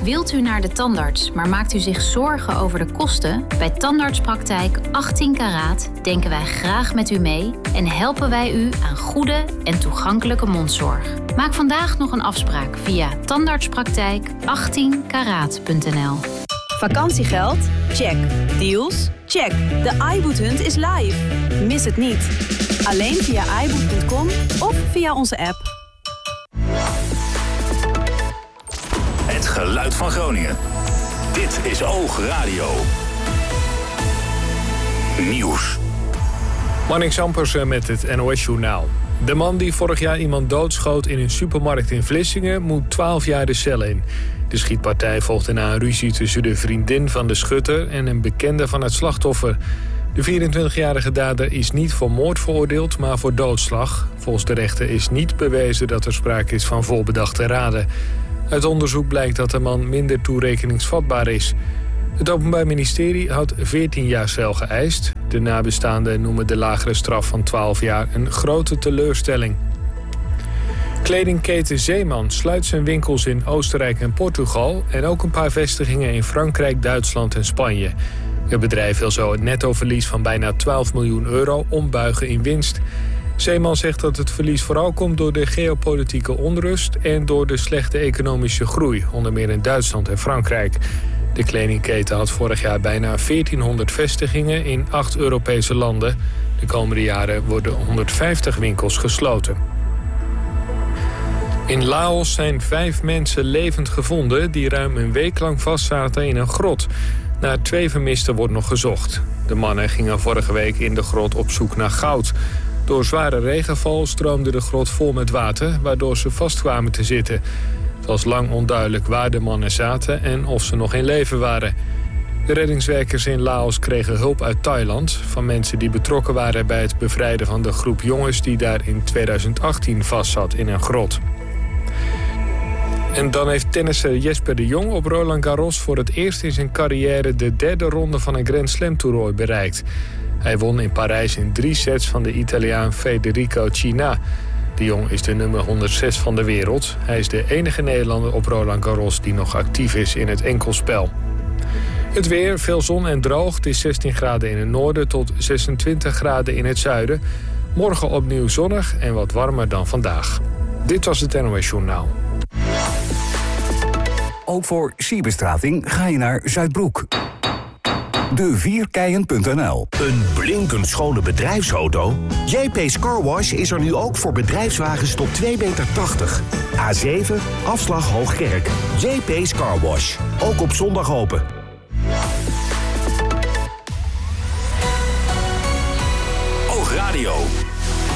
Wilt u naar de tandarts, maar maakt u zich zorgen over de kosten? Bij Tandartspraktijk 18 Karaat denken wij graag met u mee en helpen wij u aan goede en toegankelijke mondzorg. Maak vandaag nog een afspraak via tandartspraktijk18karaat.nl. Vakantiegeld? Check. Deals? Check. De iBoot Hunt is live. Mis het niet. Alleen via iBoot.com of via onze app. Het geluid van Groningen. Dit is Oog Radio. Nieuws. Marnix Ampersen met het NOS-journaal. De man die vorig jaar iemand doodschoot in een supermarkt in Vlissingen moet 12 jaar de cel in. De schietpartij volgde na een ruzie tussen de vriendin van de schutter en een bekende van het slachtoffer. De 24-jarige dader is niet voor moord veroordeeld, maar voor doodslag. Volgens de rechter is niet bewezen dat er sprake is van voorbedachte raden. Uit onderzoek blijkt dat de man minder toerekeningsvatbaar is. Het Openbaar Ministerie had 14 jaar cel geëist. De nabestaanden noemen de lagere straf van 12 jaar een grote teleurstelling. Kledingketen Zeeman sluit zijn winkels in Oostenrijk en Portugal en ook een paar vestigingen in Frankrijk, Duitsland en Spanje. Het bedrijf wil zo het nettoverlies van bijna 12 miljoen euro ombuigen in winst. Zeeman zegt dat het verlies vooral komt door de geopolitieke onrust en door de slechte economische groei, onder meer in Duitsland en Frankrijk. De kledingketen had vorig jaar bijna 1400 vestigingen in 8 Europese landen. De komende jaren worden 150 winkels gesloten. In Laos zijn 5 mensen levend gevonden die ruim een week lang vastzaten in een grot. Naar 2 vermisten wordt nog gezocht. De mannen gingen vorige week in de grot op zoek naar goud. Door zware regenval stroomde de grot vol met water, waardoor ze vastkwamen te zitten. Het was lang onduidelijk waar de mannen zaten en of ze nog in leven waren. De reddingswerkers in Laos kregen hulp uit Thailand van mensen die betrokken waren bij het bevrijden van de groep jongens die daar in 2018 vastzat in een grot. En dan heeft tennisser Jesper de Jong op Roland Garros voor het eerst in zijn carrière de 3e ronde van een Grand Slam toernooi bereikt. Hij won in Parijs in 3 sets van de Italiaan Federico Cina. De Jong is de nummer 106 van de wereld. Hij is de enige Nederlander op Roland Garros die nog actief is in het enkelspel. Het weer, veel zon en droog. Het is 16 graden in het noorden tot 26 graden in het zuiden. Morgen opnieuw zonnig en wat warmer dan vandaag. Dit was het NOS Journaal. Ook voor cyberstrating ga je naar Zuidbroek. De4keien.nl. Een blinkend schone bedrijfsauto? JP's Car Wash is er nu ook voor bedrijfswagens tot 2,80 meter. A7, afslag Hoogkerk. JP's Car Wash. Ook op zondag open.